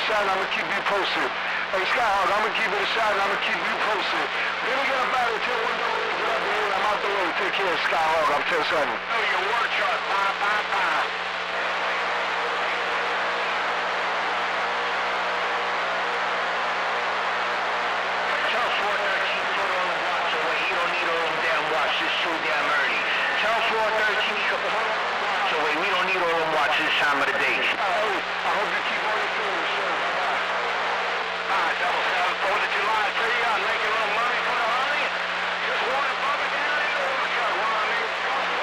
shot and I'm going to keep you posted. Hey, Skyhawk, I'm going to keep it a shot and I'm going to keep you posted. Let me get up out of here. Tell one door to get up here. I'm out the way. Take care, Skyhawk. I'm 10-7. Oh, your work truck. Bye, bye, bye. Tell 413 put all the watch away. You don't need all them damn watches. It's too damn early. Tell 413 you can put all the watch away. We don't need all them watches this time of the day. I hope you keep all your fingers, sir. Bye-bye. Double 4th of July for you. I'm making a little money for the honey. Just want to bump it down in the work truck. Well, I mean,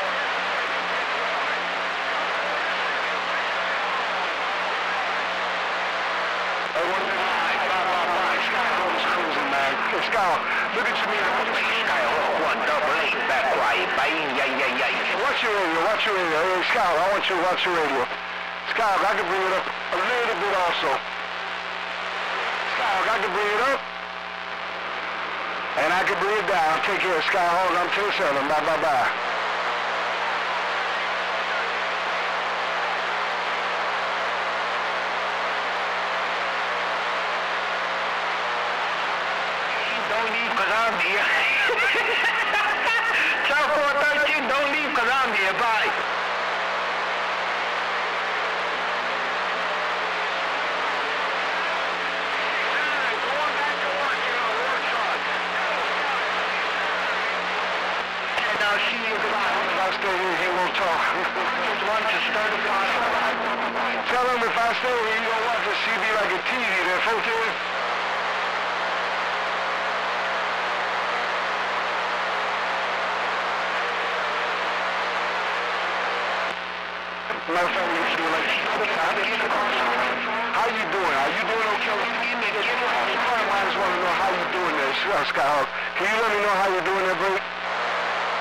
Skyhawk's cruising, man. Hey, Skyhawk, look at you, man. Skyhawk 188 back quiet. Bye. Yay. Watch your radio, watch your radio. Hey, Skyhawk, I want you to watch your radio. Skyhawk, I can bring it up a little bit also. Skyhawk, I can bring it up. And I can bring it down. Take care, Skyhawk. I'm 10-7. Bye. Don't leave because I'm here. Tell 413 don't leave because I'm here. Bye. Going back to work, you know, work truck. Now see you goodbye. If I stay here, he won't talk. Just want to start a fire. Tell him if I stay here, you don't watch the CB like a TV there, folks. Matter of fact, we should do like how you doing? Are you doing okay? Somebody might just want to know how you doing there, Skyhawk. Can you let me know how you're doing there, Blake?